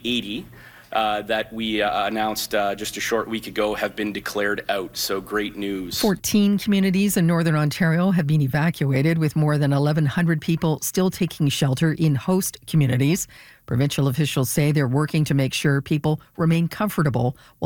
80 that we announced just a short week ago have been declared out. So great news. 14 communities in Northern Ontario have been evacuated, with more than 1,100 people still taking shelter in host communities. Provincial officials say they're working to make sure people remain comfortable while